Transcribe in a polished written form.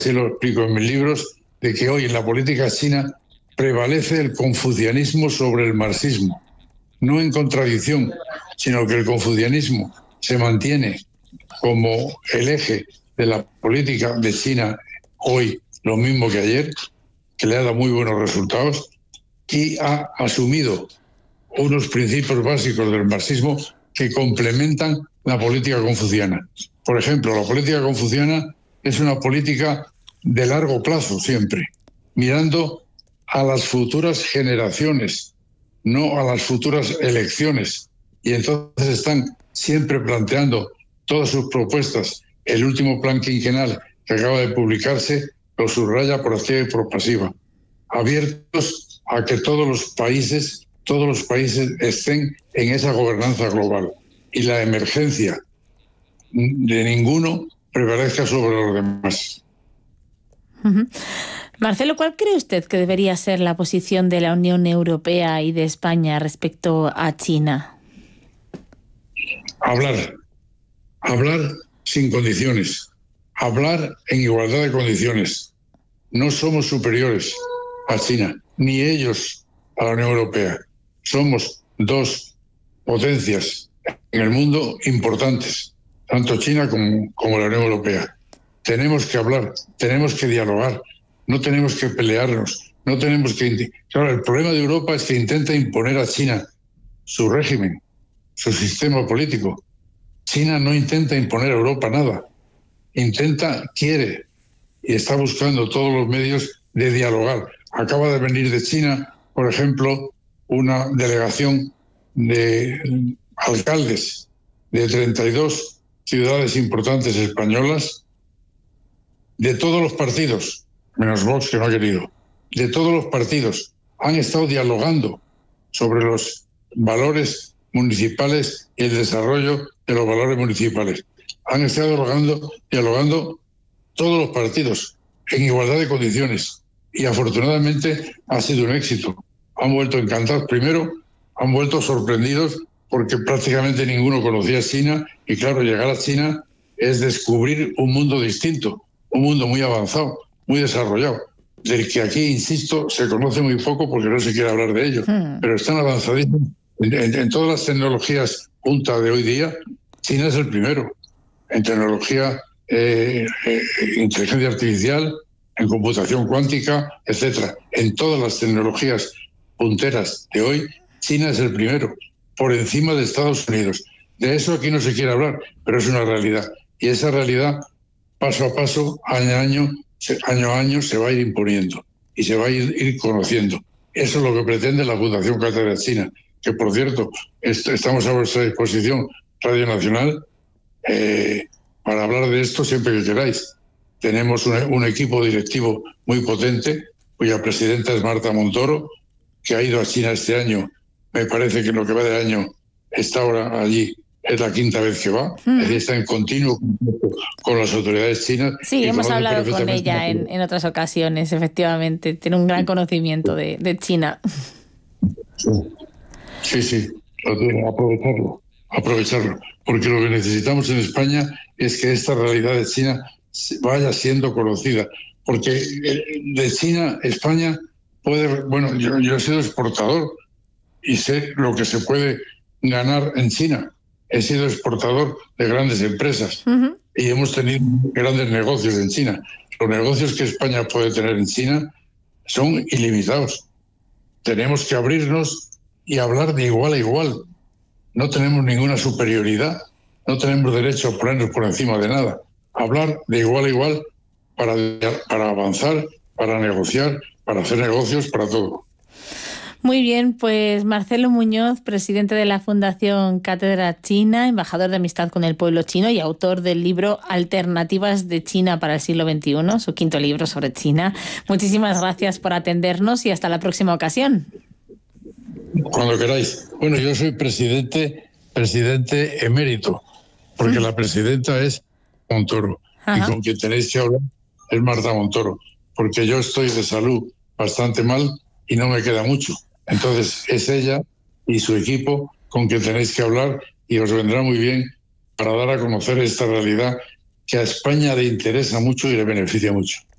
así lo explico en mis libros, de que hoy en la política china prevalece el confucianismo sobre el marxismo, no en contradicción, sino que el confucianismo se mantiene como el eje de la política de China hoy, lo mismo que ayer, que le ha dado muy buenos resultados, y ha asumido unos principios básicos del marxismo que complementan la política confuciana. Por ejemplo, la política confuciana es una política de largo plazo siempre, mirando a las futuras generaciones, no a las futuras elecciones. Y entonces están siempre planteando todas sus propuestas. El último plan quinquenal que acaba de publicarse lo subraya por activa y por pasiva, abiertos a que todos los países estén en esa gobernanza global y la emergencia de ninguno prevalezca sobre los demás. Uh-huh. Marcelo, ¿cuál cree usted que debería ser la posición de la Unión Europea y de España respecto a China? Hablar sin condiciones, hablar en igualdad de condiciones. No somos superiores a China, ni ellos a la Unión Europea. Somos dos potencias en el mundo importantes, tanto China como la Unión Europea. Tenemos que hablar, tenemos que dialogar, no tenemos que pelearnos, no tenemos que... Claro, el problema de Europa es que intenta imponer a China su régimen, su sistema político. China no intenta imponer a Europa nada. Quiere y está buscando todos los medios de dialogar. Acaba de venir de China, por ejemplo, una delegación de alcaldes de 32 ciudades importantes españolas, de todos los partidos, menos Vox, que no ha querido, de todos los partidos, han estado dialogando sobre los valores municipales y el desarrollo de los valores municipales. Han estado dialogando todos los partidos en igualdad de condiciones y afortunadamente ha sido un éxito. Han vuelto encantados. Primero, han vuelto sorprendidos porque prácticamente ninguno conocía China y claro, llegar a China es descubrir un mundo distinto, un mundo muy avanzado, muy desarrollado, del que aquí, insisto, se conoce muy poco porque no se quiere hablar de ello, pero están avanzadísimos. En todas las tecnologías punta de hoy día, China es el primero. En tecnología, inteligencia artificial, en computación cuántica, etcétera. En todas las tecnologías punteras de hoy, China es el primero, por encima de Estados Unidos. De eso aquí no se quiere hablar, pero es una realidad. Y esa realidad, paso a paso, año a año, se va a ir imponiendo y se va a ir conociendo. Eso es lo que pretende la Fundación Cátedra China, que por cierto, estamos a vuestra disposición, Radio Nacional, para hablar de esto siempre que queráis. Tenemos un equipo directivo muy potente, cuya presidenta es Marta Montoro, que ha ido a China este año. Me parece que en lo que va de año está ahora allí, es la quinta vez que va, es decir, está en continuo contacto con las autoridades chinas. Sí, hemos hablado con ella en otras ocasiones, efectivamente. Tiene un gran conocimiento de China. Sí, aprovecharlo, porque lo que necesitamos en España es que esta realidad de China vaya siendo conocida, porque de China, España puede... Bueno, yo he sido exportador y sé lo que se puede ganar en China. He sido exportador de grandes empresas y hemos tenido grandes negocios en China. Los negocios que España puede tener en China son ilimitados. Tenemos que abrirnos y hablar de igual a igual. No tenemos ninguna superioridad, no tenemos derecho a ponernos por encima de nada. Hablar de igual a igual para avanzar, para negociar, para hacer negocios, para todo. Muy bien, pues Marcelo Muñoz, presidente de la Fundación Cátedra China, embajador de amistad con el pueblo chino y autor del libro Alternativas de China para el siglo XXI, su quinto libro sobre China. Muchísimas gracias por atendernos y hasta la próxima ocasión. Cuando queráis. Bueno, yo soy presidente emérito, porque la presidenta es Montoro. Ajá. Y con quien tenéis que hablar es Marta Montoro, porque yo estoy de salud bastante mal y no me queda mucho. Entonces es ella y su equipo con quien tenéis que hablar y os vendrá muy bien para dar a conocer esta realidad que a España le interesa mucho y le beneficia mucho.